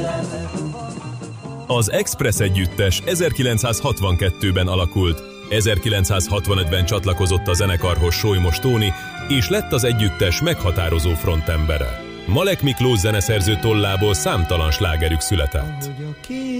Az Express együttes 1962-ben alakult. 1965-ben csatlakozott a zenekarhoz Solymos Tóni, és lett az együttes meghatározó frontembere. Malek Miklós zeneszerző tollából számtalan slágerük született.